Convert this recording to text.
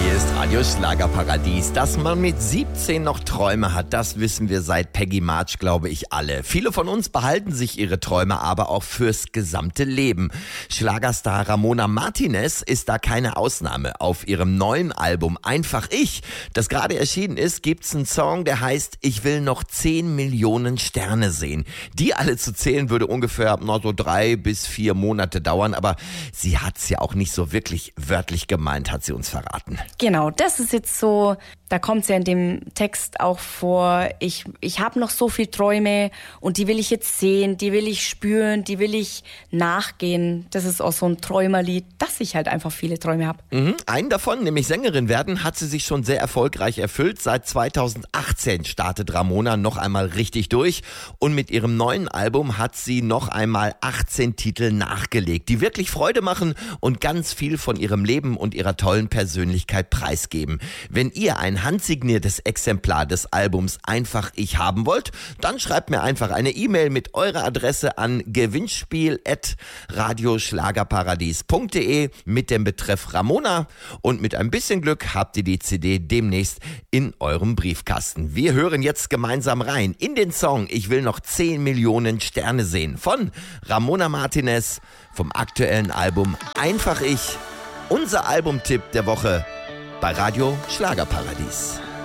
Hier ist Radio Schlagerparadies. Dass man mit 17 noch Träume hat, das wissen wir seit Peggy March, glaube ich, alle. Viele von uns behalten sich ihre Träume aber auch fürs gesamte Leben. Schlagerstar Ramona Martinez ist da keine Ausnahme. Auf ihrem neuen Album Einfach ich, das gerade erschienen ist, gibt's einen Song, der heißt Ich will noch 10 Millionen Sterne sehen. Die alle zu zählen würde ungefähr so 3 bis 4 Monate dauern, aber sie hat's ja auch nicht so wirklich wörtlich gemeint, hat sie uns verraten. Genau, das ist jetzt so, da kommt es ja in dem Text auch vor, ich habe noch so viel Träume und die will ich jetzt sehen, die will ich spüren, die will ich nachgehen. Das ist auch so ein Träumerlied, dass ich halt einfach viele Träume habe. Einen davon, nämlich Sängerin werden, hat sie sich schon sehr erfolgreich erfüllt. Seit 2018 startet Ramona noch einmal richtig durch und mit ihrem neuen Album hat sie noch einmal 18 Titel nachgelegt, die wirklich Freude machen und ganz viel von ihrem Leben und ihrer tollen Persönlichkeit preisgeben. Wenn ihr ein handsigniertes Exemplar des Albums Einfach ich haben wollt, dann schreibt mir einfach eine E-Mail mit eurer Adresse an gewinnspiel@radioschlagerparadies.de mit dem Betreff Ramona und mit ein bisschen Glück habt ihr die CD demnächst in eurem Briefkasten. Wir hören jetzt gemeinsam rein in den Song Ich will noch 10 Millionen Sterne sehen von Ramona Martinez vom aktuellen Album Einfach ich. Unser Albumtipp der Woche bei Radio Schlagerparadies.